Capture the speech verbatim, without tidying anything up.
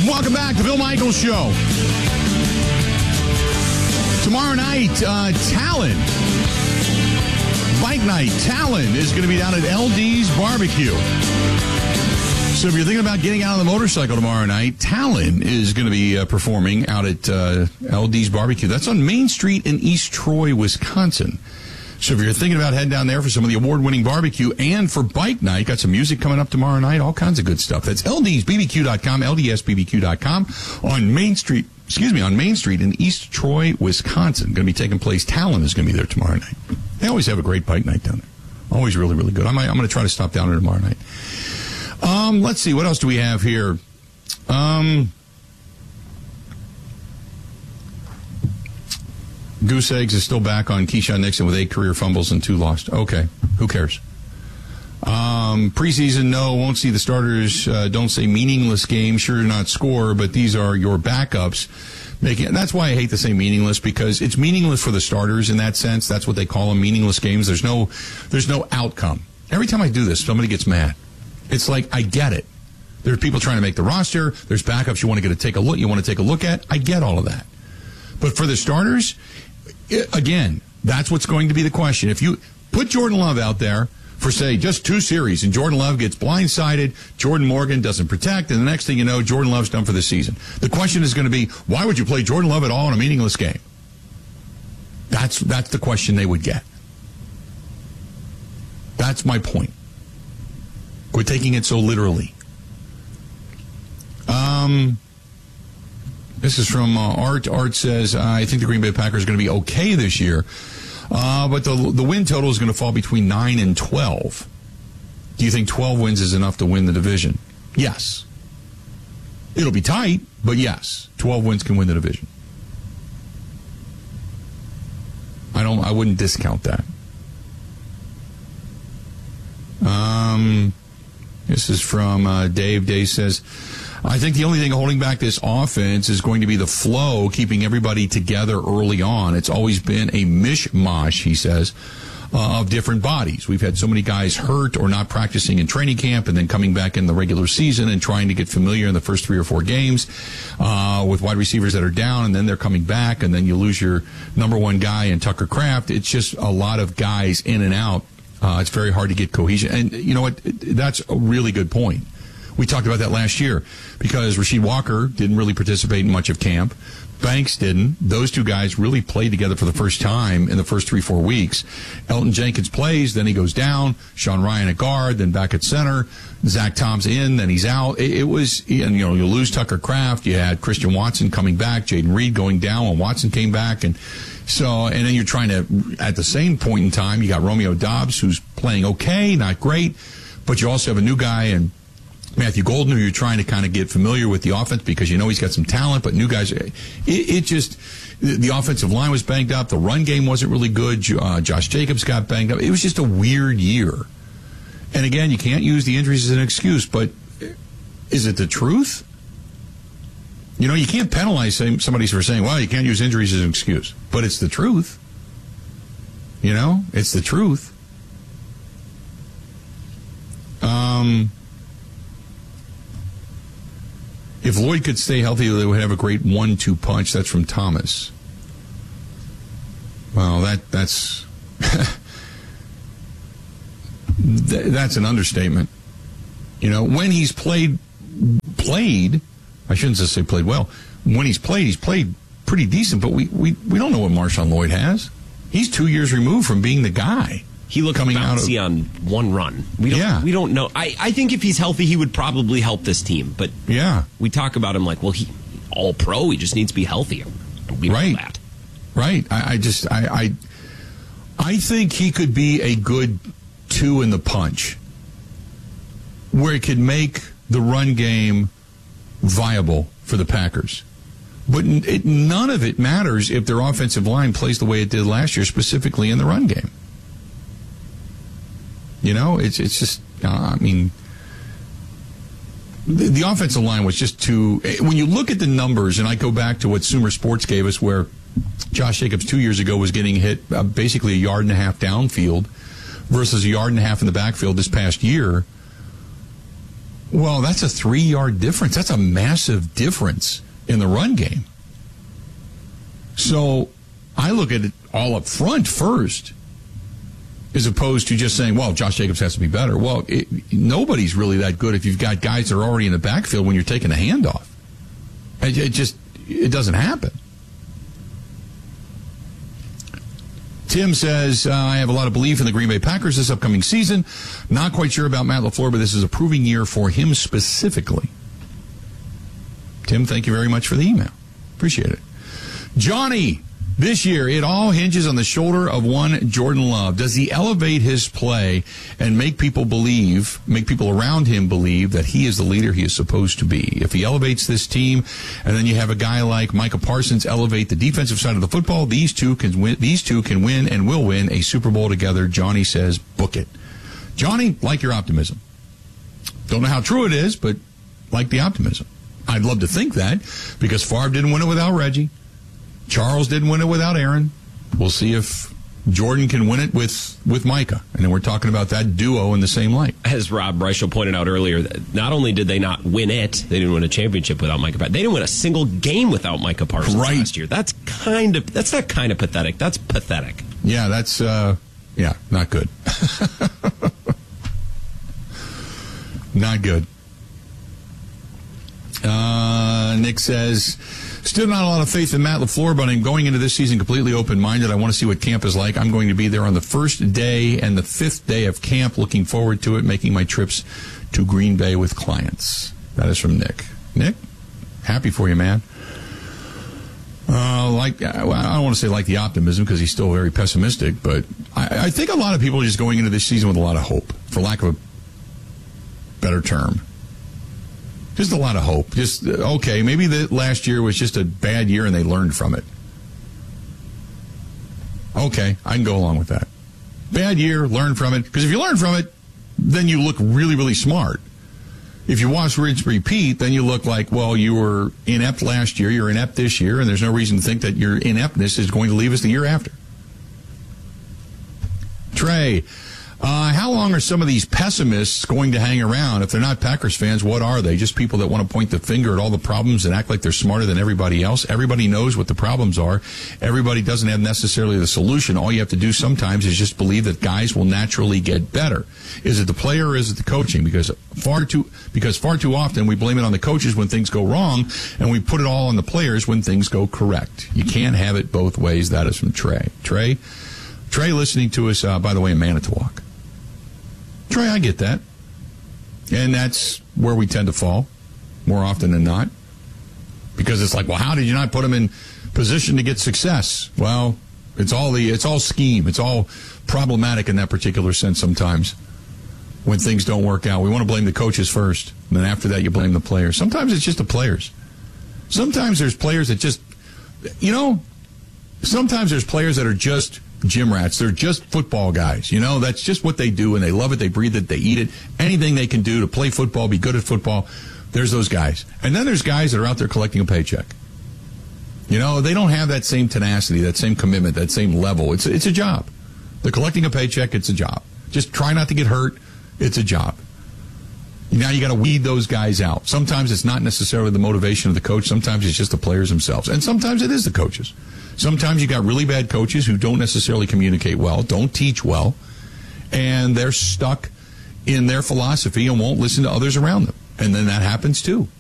Welcome back to Bill Michaels Show. Tomorrow night, uh, Talon. Bike night. Talon is going to be down at L D's Barbecue. So if you're thinking about getting out on the motorcycle tomorrow night, Talon is going to be uh, performing out at uh, L D's Barbecue. That's on Main Street in East Troy, Wisconsin. So if you're thinking about heading down there for some of the award-winning barbecue and for bike night, got some music coming up tomorrow night, all kinds of good stuff. That's L D S B B Q dot com, L D S B B Q dot com on Main Street, excuse me, on Main Street in East Troy, Wisconsin. Going to be taking place. Talon is going to be there tomorrow night. They always have a great bike night down there. Always really, really good. I might, I'm going to try to stop down there tomorrow night. Um, let's see. What else do we have here? Um... Goose Eggs is still back on Keyshawn Nixon with eight career fumbles and two lost. Okay, who cares? Um, preseason, no, won't see the starters. Uh, don't say meaningless game. Sure, not score, but these are your backups. Making that's why I hate to say meaningless, because it's meaningless for the starters in that sense. That's what they call them, meaningless games. There's no, there's no outcome. Every time I do this, somebody gets mad. It's like I get it. There's people trying to make the roster. There's backups you want to get to take a look. You want to take a look at. I get all of that, but for the starters. Again, that's what's going to be the question. If you put Jordan Love out there for, say, just two series, and Jordan Love gets blindsided, Jordan Morgan doesn't protect, and the next thing you know, Jordan Love's done for the season. The question is going to be, why would you play Jordan Love at all in a meaningless game? That's that's the question they would get. That's my point. Quit taking it so literally. Um... This is from uh, Art. Art says, uh, I think the Green Bay Packers are going to be okay this year, uh, but the the win total is going to fall between nine and twelve. Do you think twelve wins is enough to win the division? Yes. It'll be tight, but yes, twelve wins can win the division. I don't. I wouldn't discount that. Um, this is from uh, Dave. Dave says, I think the only thing holding back this offense is going to be the flow, keeping everybody together early on. It's always been a mishmash, he says, uh, of different bodies. We've had so many guys hurt or not practicing in training camp and then coming back in the regular season and trying to get familiar in the first three or four games uh, with wide receivers that are down, and then they're coming back, and then you lose your number one guy in Tucker Kraft. It's just a lot of guys in and out. Uh, it's very hard to get cohesion. And you know what? That's a really good point. We talked about that last year because Rasheed Walker didn't really participate in much of camp. Banks didn't. Those two guys really played together for the first time in the first three, four weeks. Elton Jenkins plays, then he goes down. Sean Ryan at guard, then back at center. Zach Tom's in, then he's out. It, it was, and you know, you lose Tucker Kraft. You had Christian Watson coming back, Jaden Reed going down when Watson came back, and so, and then you're trying to, at the same point in time, you got Romeo Doubs, who's playing okay, not great, but you also have a new guy and Matthew Golden, who you're trying to kind of get familiar with the offense because you know he's got some talent, but new guys, it, it just, the offensive line was banged up. The run game wasn't really good. Uh, Josh Jacobs got banged up. It was just a weird year. And again, you can't use the injuries as an excuse, but is it the truth? You know, you can't penalize somebody for saying, well, you can't use injuries as an excuse, but it's the truth. You know, it's the truth. Um... If Lloyd could stay healthy, they would have a great one two punch. That's from Thomas. Well, that that's that's an understatement. You know, when he's played played, I shouldn't just say played well. When he's played, he's played pretty decent. But we we, we don't know what Marshawn Lloyd has. He's two years removed from being the guy. He looked coming bouncy out of, on one run. We don't, yeah. we don't know. I, I think if he's healthy, he would probably help this team. But yeah, we talk about him like, well, he all pro. He just needs to be healthier. We right. know that. Right. I, I just I, I I think he could be a good two in the punch, where it could make the run game viable for the Packers. But it, none of it matters if their offensive line plays the way it did last year, specifically in the run game. You know, it's it's just, uh, I mean, the, the offensive line was just too, when you look at the numbers, and I go back to what Sumer Sports gave us, where Josh Jacobs two years ago was getting hit uh, basically a yard and a half downfield versus a yard and a half in the backfield this past year. Well, that's a three-yard difference. That's a massive difference in the run game. So I look at it all up front first, as opposed to just saying, well, Josh Jacobs has to be better. Well, it, nobody's really that good if you've got guys that are already in the backfield when you're taking a handoff. It, it just, it doesn't happen. Tim says, uh, I have a lot of belief in the Green Bay Packers this upcoming season. Not quite sure about Matt LaFleur, but this is a proving year for him specifically. Tim, thank you very much for the email. Appreciate it. Johnny, this year, it all hinges on the shoulder of one Jordan Love. Does he elevate his play and make people believe, make people around him believe that he is the leader he is supposed to be? If he elevates this team, and then you have a guy like Micah Parsons elevate the defensive side of the football, these two can win, these two can win and will win a Super Bowl together. Johnny says, book it. Johnny, like your optimism. Don't know how true it is, but like the optimism. I'd love to think that, because Favre didn't win it without Reggie. Charles didn't win it without Aaron. We'll see if Jordan can win it with, with Micah. And then we're talking about that duo in the same light. As Rob Reichel pointed out earlier, not only did they not win it, they didn't win a championship without Micah Parsons. They didn't win a single game without Micah Parsons right. last year. That's kind of, that's not kind of pathetic. That's pathetic. Yeah, that's, uh, yeah, not good. Not good. Uh, Nick says, still not a lot of faith in Matt LaFleur, but I'm going into this season completely open-minded. I want to see what camp is like. I'm going to be there on the first day and the fifth day of camp. Looking forward to it, making my trips to Green Bay with clients. That is from Nick. Nick, happy for you, man. Uh, like, I don't want to say like the optimism, because he's still very pessimistic, but I, I think a lot of people are just going into this season with a lot of hope, for lack of a better term. Just a lot of hope. Just, okay, maybe the last year was just a bad year and they learned from it. Okay, I can go along with that. Bad year, learn from it. Because if you learn from it, then you look really, really smart. If you watch rinse repeat, then you look like, well, you were inept last year, you're inept this year, and there's no reason to think that your ineptness is going to leave us the year after. Trey, Uh, how long are some of these pessimists going to hang around? If they're not Packers fans, what are they? Just people that want to point the finger at all the problems and act like they're smarter than everybody else? Everybody knows what the problems are. Everybody doesn't have necessarily the solution. All you have to do sometimes is just believe that guys will naturally get better. Is it the player or is it the coaching? Because far too, because far too often we blame it on the coaches when things go wrong, and we put it all on the players when things go correct. You can't have it both ways. That is from Trey. Trey, Trey listening to us, uh, by the way, in Manitowoc. Trey, I get that. And that's where we tend to fall more often than not. Because it's like, well, how did you not put them in position to get success? Well, it's all the it's all scheme. It's all problematic in that particular sense sometimes when things don't work out. We want to blame the coaches first. And then after that, you blame the players. Sometimes it's just the players. Sometimes there's players that just, you know, sometimes there's players that are just gym rats. They're just football guys. You know, that's just what they do, and they love it, they breathe it, they eat it. Anything they can do to play football, be good at football, there's those guys. And then there's guys that are out there collecting a paycheck. You know, they don't have that same tenacity, that same commitment, that same level. It's, it's a job. They're collecting a paycheck, it's a job. Just try not to get hurt, it's a job. Now you got to weed those guys out. Sometimes it's not necessarily the motivation of the coach. Sometimes it's just the players themselves. And sometimes it is the coaches. Sometimes you got really bad coaches who don't necessarily communicate well, don't teach well, and they're stuck in their philosophy and won't listen to others around them. And then that happens too.